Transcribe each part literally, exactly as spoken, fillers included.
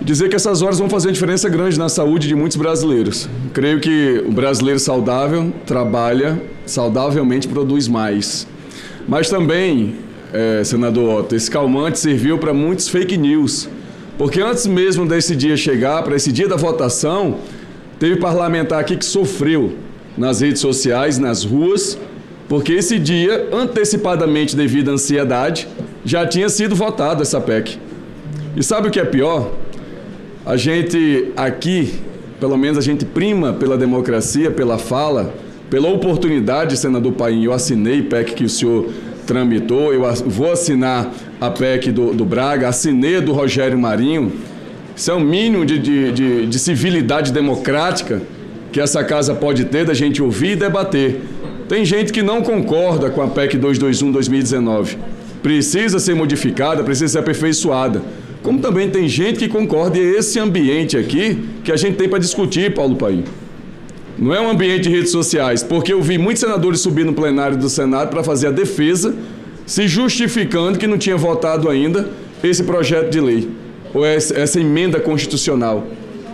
Dizer que essas horas vão fazer uma diferença grande na saúde de muitos brasileiros. Creio que o brasileiro saudável trabalha saudavelmente, produz mais. Mas também, é, senador Otto, esse calmante serviu para muitos fake news. Porque antes mesmo desse dia chegar, para esse dia da votação, teve parlamentar aqui que sofreu nas redes sociais, nas ruas, porque esse dia, antecipadamente devido à ansiedade, já tinha sido votada essa P E C. E sabe o que é pior? A gente aqui, pelo menos a gente prima pela democracia, pela fala, pela oportunidade, senador Paim. Eu assinei a P E C que o senhor tramitou, eu vou assinar a P E C do, do Braga, assinei a do Rogério Marinho. Isso é o mínimo de, de, de, de civilidade democrática que essa casa pode ter, da gente ouvir e debater. Tem gente que não concorda com a P E C duzentos e vinte e um de dois mil e dezenove. Precisa ser modificada, precisa ser aperfeiçoada. Como também tem gente que concorda, e é esse ambiente aqui que a gente tem para discutir, Paulo Paim. Não é um ambiente de redes sociais, porque eu vi muitos senadores subir no plenário do Senado para fazer a defesa, se justificando que não tinha votado ainda esse projeto de lei, ou essa emenda constitucional.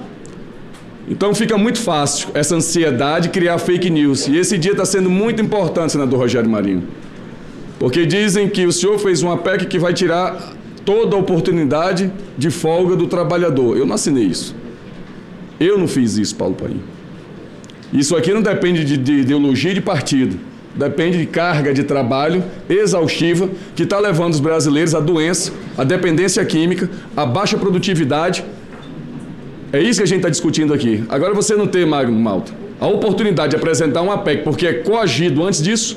Então fica muito fácil essa ansiedade criar fake news. E esse dia está sendo muito importante, senador Rogério Marinho. Porque dizem que o senhor fez uma P E C que vai tirar toda a oportunidade de folga do trabalhador. Eu não assinei isso. Eu não fiz isso, Paulo Paim. Isso aqui não depende de, de ideologia e de partido. Depende de carga de trabalho exaustiva que está levando os brasileiros à doença, à dependência química, à baixa produtividade. É isso que a gente está discutindo aqui. Agora você não tem, Magno Malta, a oportunidade de apresentar uma P E C porque é coagido antes disso.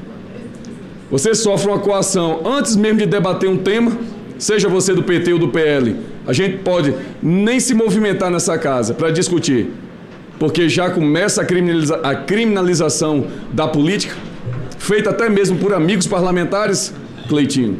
Você sofre uma coação antes mesmo de debater um tema, seja você do P T ou do P L. A gente pode nem se movimentar nessa casa para discutir, porque já começa a, criminaliza a criminalização da política, feita até mesmo por amigos parlamentares, Cleitinho.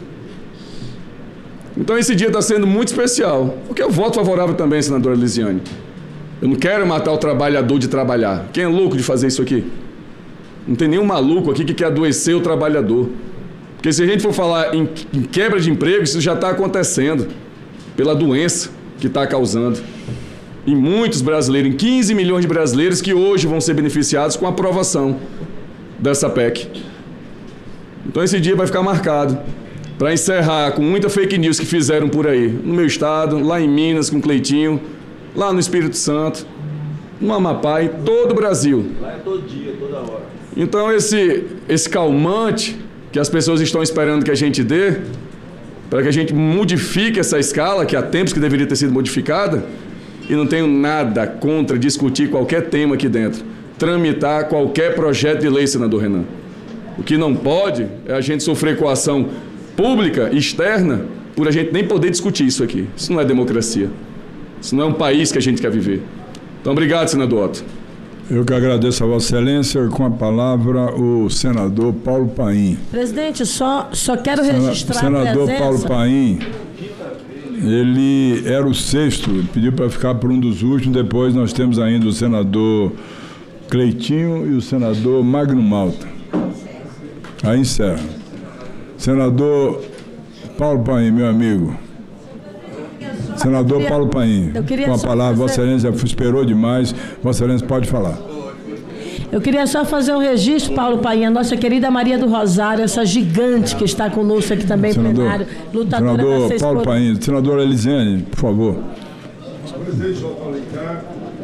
Então esse dia está sendo muito especial, porque eu voto favorável também, senadora Elisiane. Eu não quero matar o trabalhador de trabalhar. Quem é louco de fazer isso aqui? Não tem nenhum maluco aqui que quer adoecer o trabalhador. Porque se a gente for falar em, em quebra de emprego, isso já está acontecendo pela doença que está causando. E muitos brasileiros, em quinze milhões de brasileiros que hoje vão ser beneficiados com a aprovação dessa P E C. Então esse dia vai ficar marcado. Para encerrar com muita fake news que fizeram por aí, no meu estado, lá em Minas com Cleitinho, lá no Espírito Santo, no Amapá, em todo o Brasil. Lá é todo dia, toda hora. Então esse, esse calmante que as pessoas estão esperando que a gente dê, para que a gente modifique essa escala, que há tempos que deveria ter sido modificada, e não tenho nada contra discutir qualquer tema aqui dentro, tramitar qualquer projeto de lei, senador Renan. O que não pode é a gente sofrer coação pública, externa, por a gente nem poder discutir isso aqui. Isso não é democracia. Isso não é um país que a gente quer viver. Então, obrigado, senador Otto. Eu que agradeço a Vossa Excelência. Com a palavra, o senador Paulo Paim. Presidente, só, só quero registrar Sena, a senador presença. Paulo Paim, ele era o sexto, pediu para ficar por um dos últimos. Depois nós temos ainda o senador Cleitinho e o senador Magno Malta. Aí encerra. Senador Paulo Paim, meu amigo. Senador queria, Paulo Paim, com a palavra, fazer... Vossa Excelência já esperou demais, Vossa Excelência pode falar. Eu queria só fazer um registro, Paulo Paim, a nossa querida Maria do Rosário, essa gigante que está conosco aqui também, senador, plenário, lutadora senador da Paulo por... Paim, senadora Elisiane, por favor. Presidente Otto Alencar,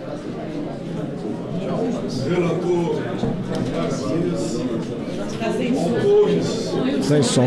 relator autores. Sem som.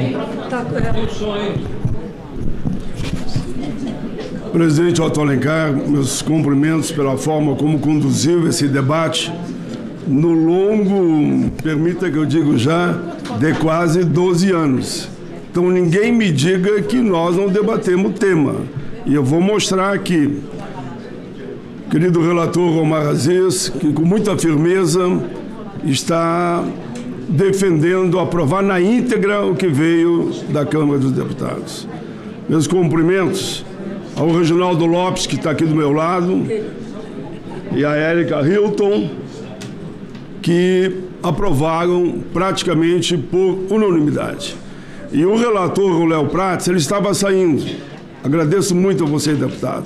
Presidente Otto Alencar, meus cumprimentos pela forma como conduziu esse debate no longo, permita que eu diga já, de quase doze anos. Então ninguém me diga que nós não debatemos o tema. E eu vou mostrar aqui. Querido relator Omar Aziz, que com muita firmeza está defendendo aprovar na íntegra o que veio da Câmara dos Deputados. Meus cumprimentos ao Reginaldo Lopes, que está aqui do meu lado, e a Érica Hilton, que aprovaram praticamente por unanimidade. E o relator, o Léo Prates, ele estava saindo. Agradeço muito a vocês, deputados.